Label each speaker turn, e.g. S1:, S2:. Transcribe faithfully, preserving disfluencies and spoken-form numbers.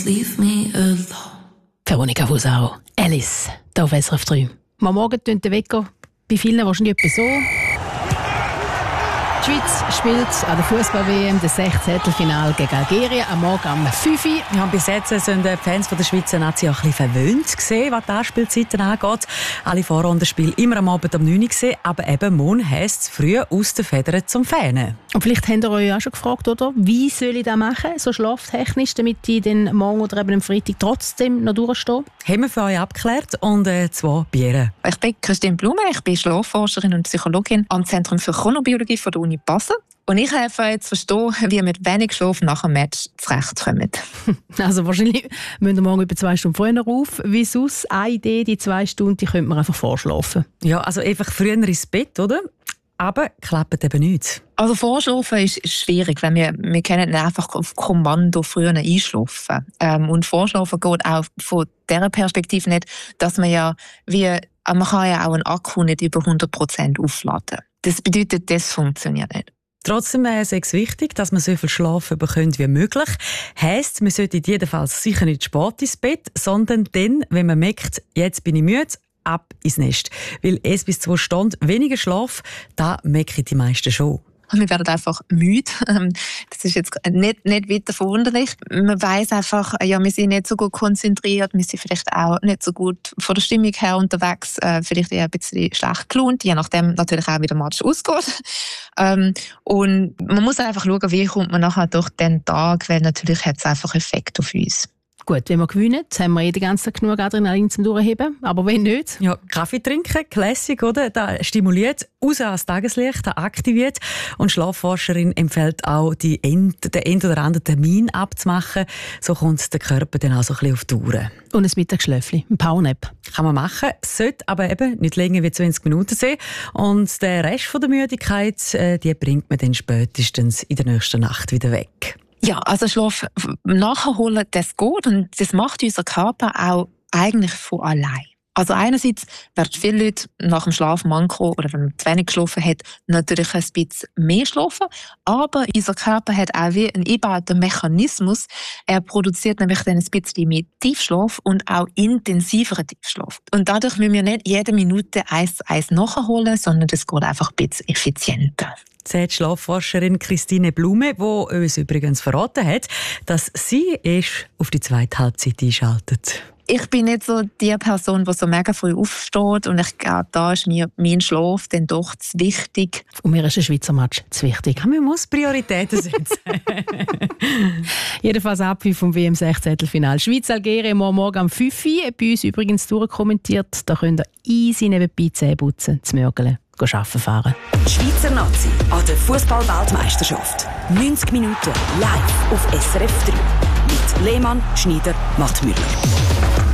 S1: Leave me alone.
S2: Veronika Fusaro, Alice, hier auf S R F drei. Am Morgen tönt der Wecker bei vielen wahrscheinlich etwa so. Die Schweiz spielt an der Fußball-W M das Sechzehntelfinale gegen Algerien am Morgen um fünf Uhr.
S3: Ja, bis jetzt sind die Fans von der Schweizer Nazi auch ein bisschen verwöhnt gewesen, was die Anspielzeiten angeht. Alle Vorrundenspiele immer am Abend um neun Uhr gewesen, aber eben morgen heisst es früh aus den Federn zum Fähnen.
S2: Und vielleicht habt ihr euch auch schon gefragt, oder? Wie soll ich das machen, so schlaftechnisch, damit ich dann morgen oder eben am Freitag trotzdem noch durchstehe?
S3: Haben wir für euch abgeklärt und äh, zwei Biere.
S4: Ich bin Christine Blume, ich bin Schlafforscherin und Psychologin am Zentrum für Chronobiologie von der Uni Basel. Und ich helfe jetzt verstehen, wie wir mit wenig Schlaf nach dem Match zurechtkommen.
S2: Also wahrscheinlich müssen wir morgen über zwei Stunden früher auf. Wie sonst eine Idee, die zwei Stunden, die könnte man einfach vorschlafen.
S3: Ja, also einfach früher ins Bett, oder? Aber klappt eben nicht.
S4: Also Vorschlafen ist schwierig, weil wir, wir können nicht einfach auf Kommando früher einschlafen. Ähm, und Vorschlafen geht auch von dieser Perspektive nicht, dass man ja wie, man kann ja auch einen Akku nicht über hundert Prozent aufladen. Das bedeutet, das funktioniert nicht.
S3: Trotzdem ist es wichtig, dass man so viel Schlaf bekommt wie möglich. Heisst, man sollte jedenfalls sicher nicht spät ins Bett, sondern dann, wenn man merkt, jetzt bin ich müde, ab ins Nest. Weil eins bis zwei Stunden weniger Schlaf, da merken die meisten schon.
S4: Wir werden einfach müde. Das ist jetzt nicht, nicht weiter verwunderlich. Man weiss einfach, ja, wir sind nicht so gut konzentriert, wir sind vielleicht auch nicht so gut von der Stimmung her unterwegs, äh, vielleicht eher ein bisschen schlecht gelaunt, je nachdem natürlich auch, wie der Match ausgeht. Ähm, und man muss einfach schauen, wie kommt man nachher durch den Tag, weil natürlich hat es einfach Effekt auf uns.
S2: Gut, wenn wir gewinnen, haben wir eh den ganzen Tag genug Adrenalin zum Durchheben. Aber wenn nicht?
S3: Ja, Kaffee trinken, Classic, oder? Das stimuliert, raus ans Tageslicht, das aktiviert. Und Schlafforscherin empfiehlt auch, die End, den ein oder anderen Termin abzumachen. So kommt der Körper dann auch so ein bisschen auf die Uhr.
S2: Und ein Mittagsschläfchen, ein Powernap.
S3: Kann man machen, sollte aber eben nicht länger wie zwanzig Minuten sein. Und den Rest von der Müdigkeit, äh, die bringt man dann spätestens in der nächsten Nacht wieder weg.
S4: Ja, also Schlaf nachholen, das geht und das macht unser Körper auch eigentlich von allein. Also einerseits werden viele Leute nach dem Schlaf manko oder wenn man zu wenig geschlafen hat, natürlich ein bisschen mehr schlafen. Aber unser Körper hat auch wie einen eingebauten Mechanismus. Er produziert nämlich dann ein bisschen mehr Tiefschlaf und auch intensiveren Tiefschlaf. Und dadurch müssen wir nicht jede Minute eins zu eins nachholen, sondern das geht einfach ein bisschen effizienter.
S3: Sagt Schlafforscherin Christine Blume, die uns übrigens verraten hat, dass sie erst auf die zweite Halbzeit einschaltet.
S4: Ich bin nicht so die Person, die so mega früh aufsteht und ich glaube, da ist mir mein Schlaf dann doch zu wichtig.
S2: Und mir ist ein Schweizer Match zu wichtig.
S3: Man muss Prioritäten setzen.
S2: Jedenfalls Abpfiff vom W M-Sechzehntelfinale. Schweiz-Algerien morgen um fünf Uhr. Bei uns übrigens durchkommentiert. Da könnt ihr easy nebenbei Zähne putzen, zu Mörgeln, arbeiten fahren.
S5: Schweizer Nazi an der Fußball-Weltmeisterschaft. neunzig Minuten live auf S R F drei. Mit Lehmann, Schneider, Mattmüller.